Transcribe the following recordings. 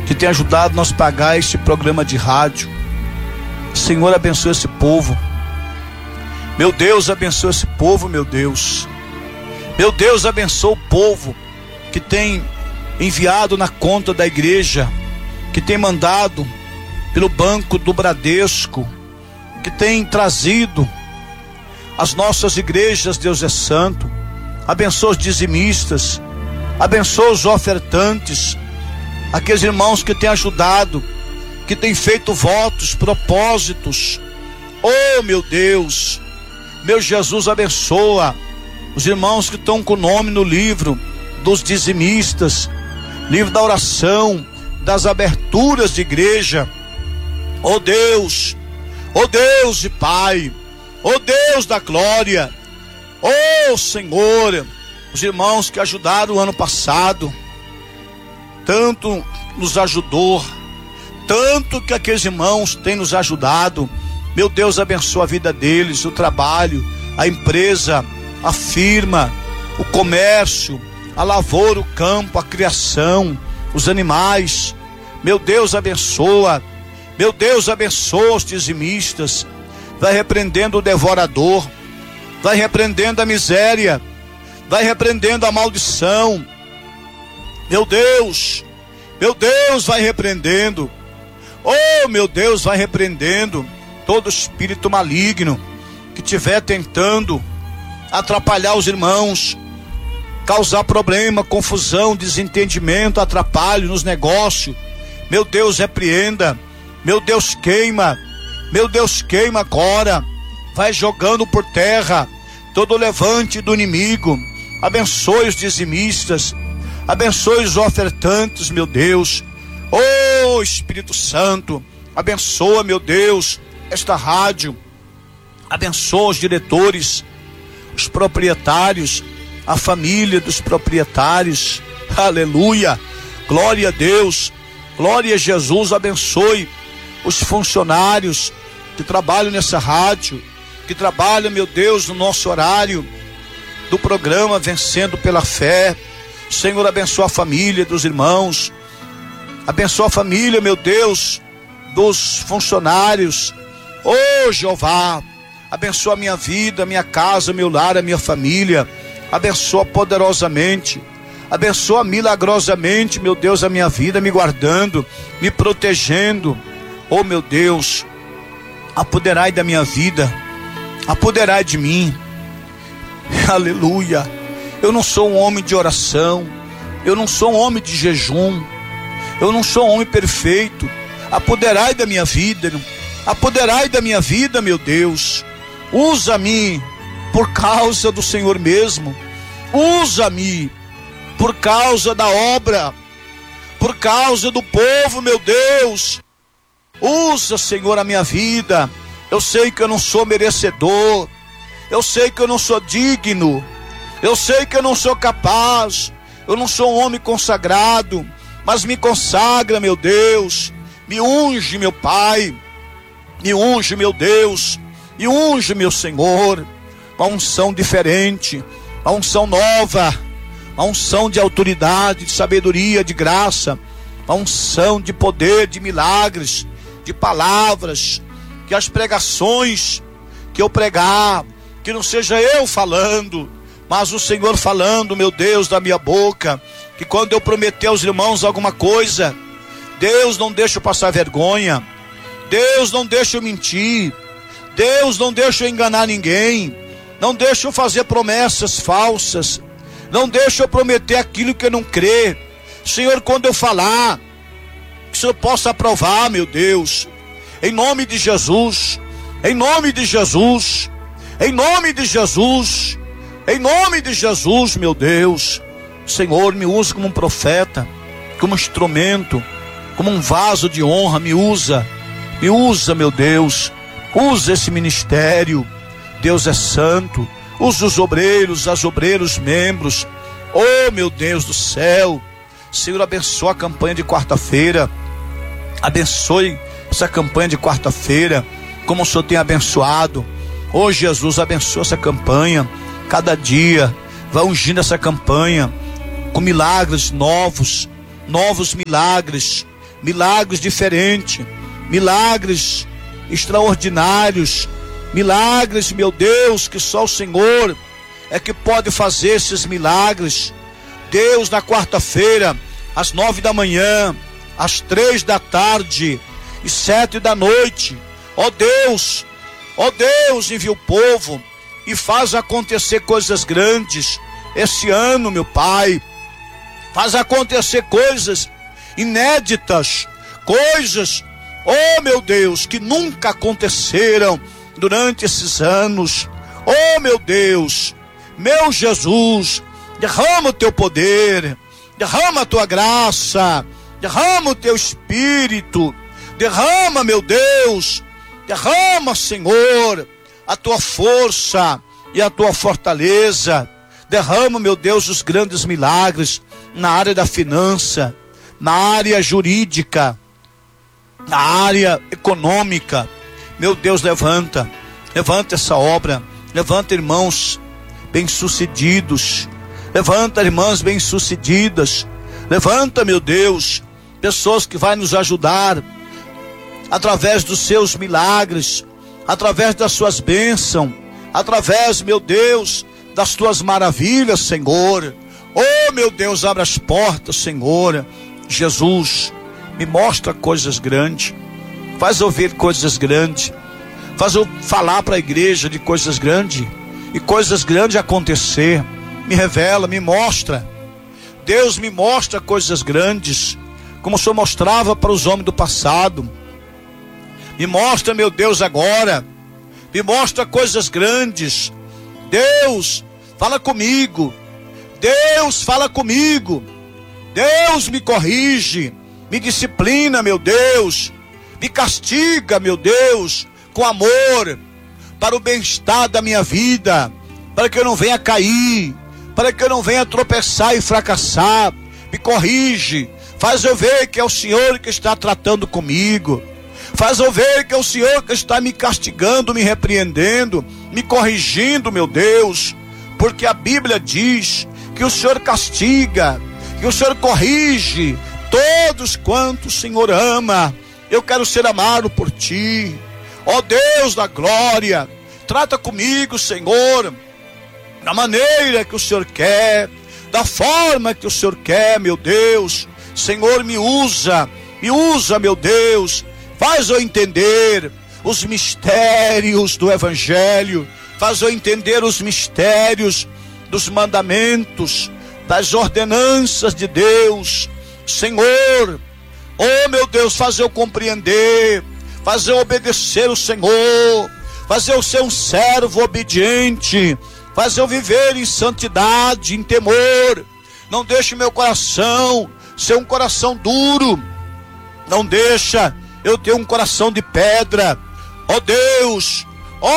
que tem ajudado nós a pagar este programa de rádio. Senhor, abençoa esse povo. Meu Deus, abençoa esse povo, meu Deus. Meu Deus, abençoa o povo que tem enviado na conta da igreja, que tem mandado pelo banco do Bradesco, que tem trazido as nossas igrejas. Deus é santo. Abençoa os dizimistas, abençoa os ofertantes, aqueles irmãos que têm ajudado, que têm feito votos, propósitos. Oh, meu Deus, meu Jesus, abençoa os irmãos que estão com o nome no livro dos dizimistas, livro da oração, das aberturas de igreja. Oh Deus de Pai, oh Deus da glória, oh Senhor, os irmãos que ajudaram o ano passado, tanto nos ajudou, tanto que aqueles irmãos têm nos ajudado. Meu Deus, abençoa a vida deles, o trabalho, a empresa, a firma, o comércio, a lavoura, o campo, a criação, os animais. Meu Deus, abençoa. Meu Deus, abençoa os dizimistas. Vai repreendendo o devorador, vai repreendendo a miséria, vai repreendendo a maldição. Meu Deus, vai repreendendo. Oh, meu Deus, vai repreendendo todo espírito maligno que estiver tentando atrapalhar os irmãos, causar problema, confusão, desentendimento, atrapalho nos negócios. Meu Deus, repreenda. Meu Deus, queima. Meu Deus, queima agora. Vai jogando por terra todo o levante do inimigo. Abençoe os dizimistas, abençoe os ofertantes, meu Deus. Oh, Espírito Santo, abençoa, meu Deus, esta rádio. Abençoa os diretores, os proprietários, a família dos proprietários. Aleluia, glória a Deus, glória a Jesus. Abençoe os funcionários que trabalham nessa rádio, que trabalham, meu Deus, no nosso horário do programa Vencendo pela Fé. Senhor, abençoa a família dos irmãos, abençoa a família, meu Deus, dos funcionários. Oh, Jeová, abençoa a minha vida, a minha casa, meu lar, a minha família. Abençoa poderosamente, abençoa milagrosamente, meu Deus, a minha vida, me guardando, me protegendo. Oh, meu Deus, apoderai da minha vida, apoderai de mim. Aleluia. Eu não sou um homem de oração, eu não sou um homem de jejum, eu não sou um homem perfeito. Apoderai da minha vida, apoderai da minha vida, meu Deus. Usa-me por causa do Senhor mesmo, usa-me por causa da obra, por causa do povo, meu Deus. Usa, Senhor, a minha vida. Eu sei que eu não sou merecedor, eu sei que eu não sou digno, eu sei que eu não sou capaz, eu não sou um homem consagrado, mas me consagra, meu Deus. Me unge, meu Pai, me unge, meu Deus, me unge, meu Senhor. Uma unção diferente, uma unção nova, uma unção de autoridade, de sabedoria, de graça, uma unção de poder, de milagres, de palavras. Que as pregações que eu pregar, que não seja eu falando, mas o Senhor falando, meu Deus, da minha boca. Que quando eu prometer aos irmãos alguma coisa, Deus, não deixa eu passar vergonha, Deus, não deixa eu mentir, Deus, não deixa eu enganar ninguém, não deixa eu fazer promessas falsas, não deixa eu prometer aquilo que eu não crê. Senhor, quando eu falar, que o Senhor possa aprovar, meu Deus, em nome de Jesus, em nome de Jesus, em nome de Jesus, em nome de Jesus, meu Deus. Senhor, me usa como um profeta, como instrumento, como um vaso de honra. Me usa, meu Deus. Usa esse ministério. Deus é santo. Usa os obreiros, as obreiros, membros. Oh, meu Deus do céu. Senhor, abençoa a campanha de quarta-feira. Abençoe essa campanha de quarta-feira, como o Senhor tem abençoado. Oh, Jesus, abençoa essa campanha. Cada dia vai ungindo essa campanha com milagres novos, novos milagres, milagres diferentes, milagres extraordinários, milagres, meu Deus, que só o Senhor é que pode fazer esses milagres. Deus, na quarta-feira, às 9 da manhã, às 3 da tarde e 7 da noite, ó Deus, envia o povo e faz acontecer coisas grandes esse ano, meu Pai. Faz acontecer coisas inéditas, coisas, oh meu Deus, que nunca aconteceram durante esses anos. Oh meu Deus, meu Jesus, derrama o teu poder, derrama a tua graça, derrama o teu Espírito, derrama, meu Deus, derrama, Senhor, a tua força e a tua fortaleza. Derrama, meu Deus, os grandes milagres na área da finança, na área jurídica, na área econômica. Meu Deus, levanta essa obra, levanta irmãos bem-sucedidos, levanta irmãs bem-sucedidas, levanta, meu Deus, pessoas que vai nos ajudar através dos seus milagres, através das suas bênçãos, através, meu Deus, das tuas maravilhas, Senhor. Oh, meu Deus, abre as portas, Senhor. Jesus, me mostra coisas grandes, faz ouvir coisas grandes, faz eu falar para a igreja de coisas grandes e coisas grandes acontecer. Me revela, me mostra. Deus, me mostra coisas grandes, como o Senhor mostrava para os homens do passado. Me mostra, meu Deus, agora. Me mostra coisas grandes. Deus, fala comigo. Deus, fala comigo. Deus, me corrige, me disciplina, meu Deus. Me castiga, meu Deus, com amor, para o bem-estar da minha vida, para que eu não venha cair, para que eu não venha tropeçar e fracassar. Me corrige, faz eu ver que é o Senhor que está tratando comigo. Faz eu ver que é o Senhor que está me castigando, me repreendendo, me corrigindo, meu Deus. Porque a Bíblia diz que o Senhor castiga, que o Senhor corrige todos quantos o Senhor ama. Eu quero ser amado por Ti. Ó Deus da glória, trata comigo, Senhor, da maneira que o Senhor quer, da forma que o Senhor quer, meu Deus. Senhor, me usa, meu Deus. Faz eu entender os mistérios do Evangelho, faz eu entender os mistérios dos mandamentos, das ordenanças de Deus. Senhor, oh meu Deus, faz eu compreender, faz eu obedecer o Senhor, faz eu ser um servo obediente, faz eu viver em santidade, em temor. Não deixe meu coração ser um coração duro, não deixa eu ter um coração de pedra. Ó Deus,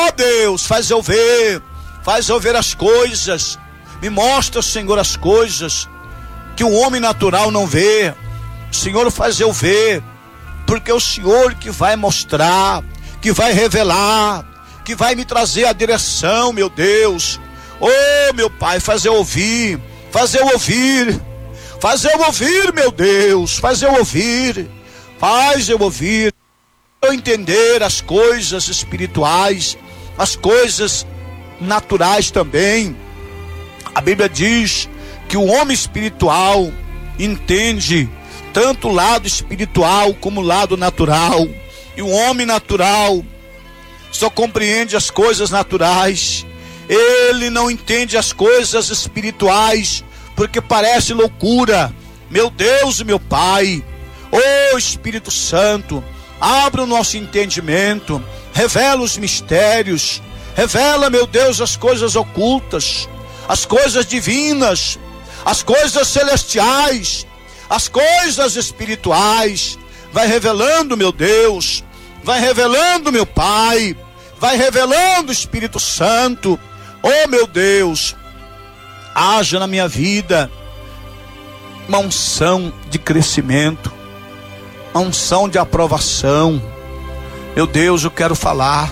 faz eu ver as coisas. Me mostra, Senhor, as coisas que o homem natural não vê. Senhor, faz eu ver, porque é o Senhor que vai mostrar, que vai revelar, que vai me trazer a direção, meu Deus. Oh, meu Pai, faz eu ouvir, meu Deus, faz eu entender as coisas espirituais, as coisas naturais também. A Bíblia diz que o homem espiritual entende tanto o lado espiritual como o lado natural, e o homem natural só compreende as coisas naturais. Ele não entende as coisas espirituais, porque parece loucura. Meu Deus e meu Pai, oh Espírito Santo, abre o nosso entendimento, revela os mistérios, revela, meu Deus, as coisas ocultas, as coisas divinas, as coisas celestiais, as coisas espirituais. Vai revelando, meu Deus, vai revelando, meu Pai, vai revelando, Espírito Santo. Oh meu Deus, haja na minha vida uma unção de crescimento, uma unção de aprovação. Meu Deus, eu quero falar,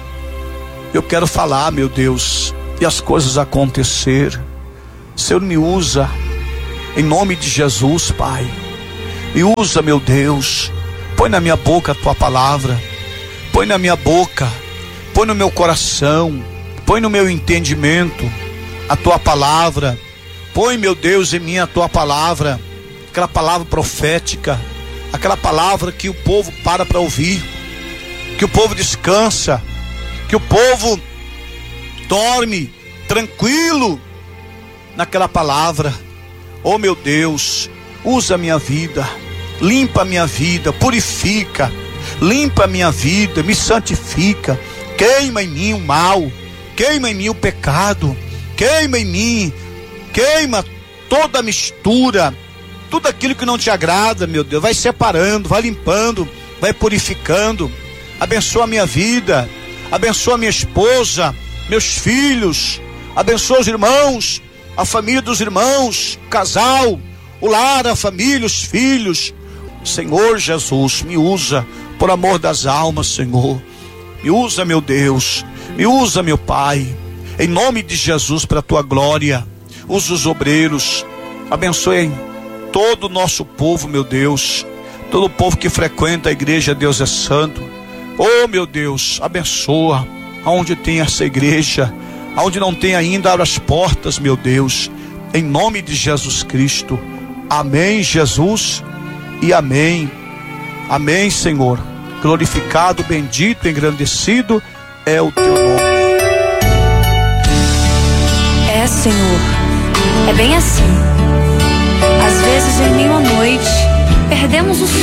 meu Deus, e as coisas acontecer. Senhor, me usa em nome de Jesus, Pai. Me usa, meu Deus. Põe na minha boca a tua palavra. Põe na minha boca. Põe no meu coração. Põe no meu entendimento a tua palavra. Põe, meu Deus, em mim a tua palavra. Aquela palavra profética. Aquela palavra que o povo para ouvir. Que o povo descansa. Que o povo dorme tranquilo naquela palavra. Oh, meu Deus, usa a minha vida. Limpa a minha vida, purifica. Limpa a minha vida, me santifica. Queima em mim o mal. Queima em mim o pecado. Queima em mim. Queima toda a mistura. Tudo aquilo que não te agrada, meu Deus. Vai separando, vai limpando, vai purificando. Abençoa a minha vida. Abençoa a minha esposa, meus filhos. Abençoa os irmãos, a família dos irmãos, o casal, o lar, a família, os filhos. Senhor Jesus, me usa por amor das almas, Senhor. Me usa, meu Deus. Me usa, meu Pai. Em nome de Jesus, para a tua glória. Usa os obreiros. Abençoe todo o nosso povo, meu Deus. Todo o povo que frequenta a igreja Deus é Santo. Oh, meu Deus, abençoa. Aonde tem essa igreja, aonde não tem ainda, abre as portas, meu Deus. Em nome de Jesus Cristo. Amém, Jesus. E amém. Amém, Senhor. Glorificado, bendito, engrandecido é o teu nome. É, Senhor, é bem assim. Às vezes em meio à noite perdemos o